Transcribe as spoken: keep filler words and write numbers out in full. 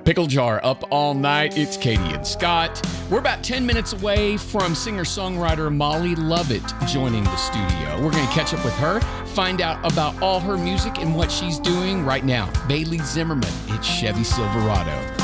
Pickle Jar up all night. It's Katie and Scott. We're about ten minutes away from singer-songwriter Molly Lovett joining the studio. We're going to catch up with her, find out about all her music and what she's doing right now. Bailey Zimmerman, it's Chevy Silverado.